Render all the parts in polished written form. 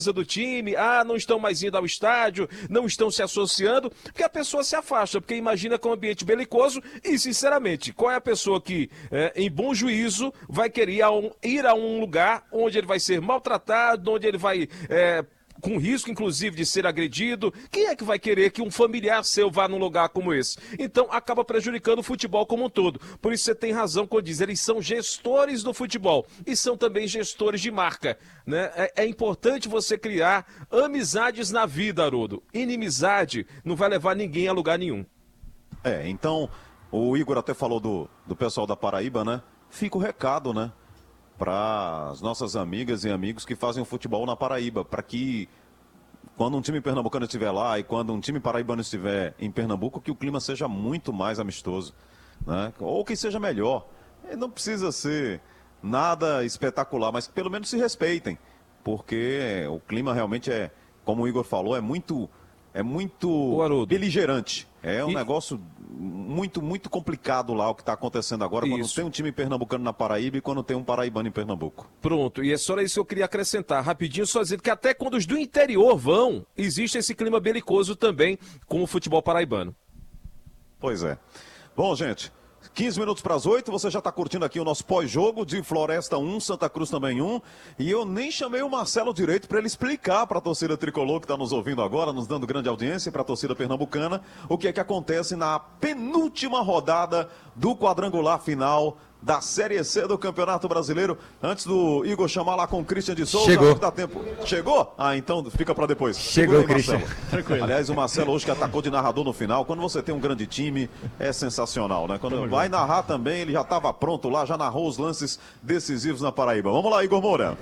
do time, não estão mais indo ao estádio, não estão se associando, porque a pessoa se afasta, porque imagina com um ambiente belicoso e, sinceramente, qual é a pessoa que, em bom juízo, vai querer ir a um lugar onde ele vai ser maltratado, onde ele vai... com risco, inclusive, de ser agredido. Quem é que vai querer que um familiar seu vá num lugar como esse? Então, acaba prejudicando o futebol como um todo. Por isso, você tem razão quando diz, eles são gestores do futebol e são também gestores de marca, né? É importante você criar amizades na vida, Haroldo. Inimizade não vai levar ninguém a lugar nenhum. Então, o Igor até falou do pessoal da Paraíba, né? Fica o recado, né? Para as nossas amigas e amigos que fazem o futebol na Paraíba, para que quando um time pernambucano estiver lá e quando um time paraibano estiver em Pernambuco, que o clima seja muito mais amistoso, né? Ou que seja melhor. Não precisa ser nada espetacular, mas que pelo menos se respeitem, porque o clima realmente como o Igor falou, é muito beligerante. É um negócio muito complicado lá o que está acontecendo agora, quando tem um time pernambucano na Paraíba e quando tem um paraibano em Pernambuco. Pronto, e é só isso que eu queria acrescentar rapidinho, só dizendo que até quando os do interior vão, existe esse clima belicoso também com o futebol paraibano. Pois é. Bom, gente, 15 minutos para as 8, você já está curtindo aqui o nosso pós-jogo de Floresta 1, Santa Cruz também 1. E eu nem chamei o Marcelo direito para ele explicar para a torcida tricolor que está nos ouvindo agora, nos dando grande audiência, e para a torcida pernambucana, o que é que acontece na penúltima rodada do quadrangular final da Série C do Campeonato Brasileiro. Antes do Igor chamar lá com o Christian de Souza. Chegou. Dá tempo. Chegou? Então fica para depois. Chegou, aí, Christian. Tranquilo. Aliás, o Marcelo hoje que atacou de narrador no final. Quando você tem um grande time, é sensacional, né? Quando vai narrar também, ele já estava pronto lá, já narrou os lances decisivos na Paraíba. Vamos lá, Igor Moura.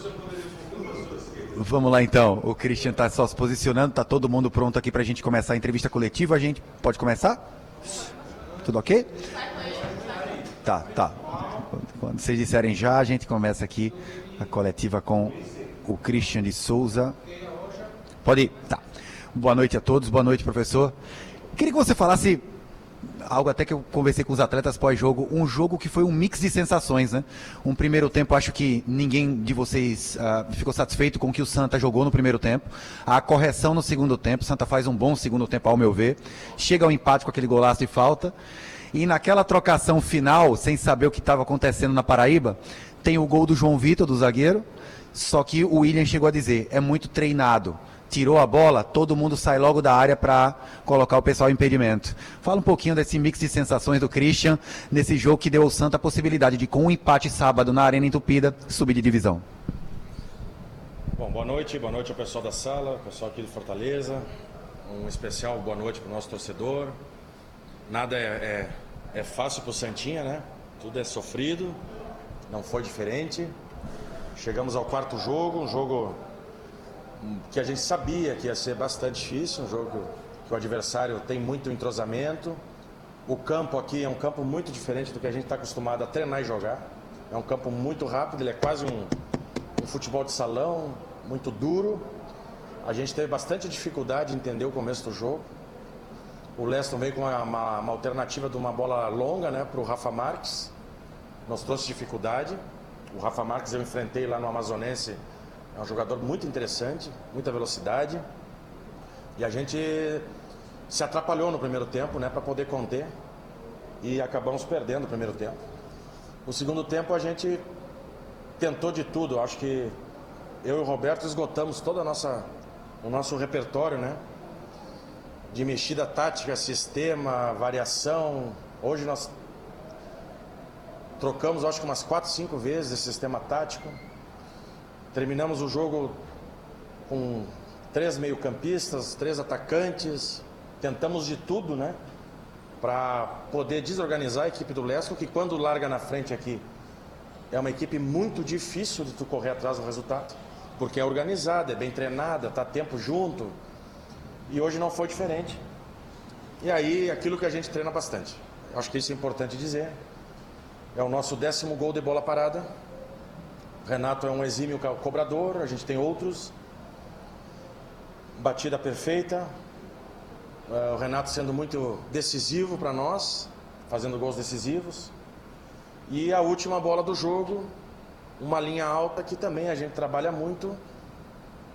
Vamos lá então, o Christian está só se posicionando, tá todo mundo pronto aqui para a gente começar a entrevista coletiva, a gente pode começar? Tudo ok? Tá. Quando vocês disserem já, a gente começa aqui a coletiva com o Christian de Souza. Pode ir? Tá. Boa noite a todos, boa noite, professor. Queria que você falasse algo até que eu conversei com os atletas pós-jogo, um jogo que foi um mix de sensações, né? Um primeiro tempo, acho que ninguém de vocês ficou satisfeito com o que o Santa jogou no primeiro tempo. A correção no segundo tempo, o Santa faz um bom segundo tempo, ao meu ver. Chega ao empate com aquele golaço de falta. E naquela trocação final, sem saber o que estava acontecendo na Paraíba, tem o gol do João Vitor, do zagueiro, só que o William chegou a dizer, é muito treinado. Tirou a bola, todo mundo sai logo da área para colocar o pessoal em impedimento. Fala um pouquinho desse mix de sensações do Christian, nesse jogo que deu ao Santa a possibilidade de, com um empate sábado na Arena Entupida, subir de divisão. Bom, boa noite ao pessoal da sala, pessoal aqui de Fortaleza. Um especial boa noite para o nosso torcedor. Nada é fácil para o Santinha, né? Tudo é sofrido, não foi diferente. Chegamos ao quarto jogo, um jogo que a gente sabia que ia ser bastante difícil, um jogo que o adversário tem muito entrosamento. O campo aqui é um campo muito diferente do que a gente está acostumado a treinar e jogar. É um campo muito rápido, ele é quase um futebol de salão, muito duro. A gente teve bastante dificuldade em entender o começo do jogo. O Leston veio com uma alternativa de uma bola longa, né, para o Rafa Marques. Nos trouxe dificuldade. O Rafa Marques eu enfrentei lá no Amazonense. É um jogador muito interessante, muita velocidade. E a gente se atrapalhou no primeiro tempo, né, para poder conter. E acabamos perdendo o primeiro tempo. No segundo tempo a gente tentou de tudo. Acho que eu e o Roberto esgotamos todo o nosso repertório, né? De mexida tática, sistema, variação. Hoje nós trocamos, acho que umas 4, 5 vezes esse sistema tático. Terminamos o jogo com 3 meio-campistas, 3 atacantes. Tentamos de tudo, né? Para poder desorganizar a equipe do Leston, que quando larga na frente aqui, é uma equipe muito difícil de tu correr atrás do resultado. Porque é organizada, é bem treinada, está tempo junto. E hoje não foi diferente. E aí, aquilo que a gente treina bastante. Acho que isso é importante dizer. É o nosso 10º gol de bola parada. Renato é um exímio cobrador, a gente tem outros. Batida perfeita. O Renato sendo muito decisivo para nós, fazendo gols decisivos. E a última bola do jogo, uma linha alta que também a gente trabalha muito.